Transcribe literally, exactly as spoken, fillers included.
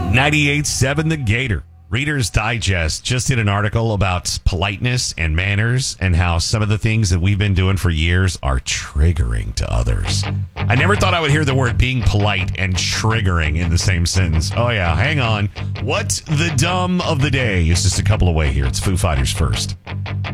ninety-eight point seven The Gator. Reader's Digest just did an article about politeness and manners and how some of the things that we've been doing for years are triggering to others. I never thought I would hear the word being polite and triggering in the same sentence. Oh, yeah. Hang on. What the dumb of the day is just a couple away here. It's Foo Fighters first.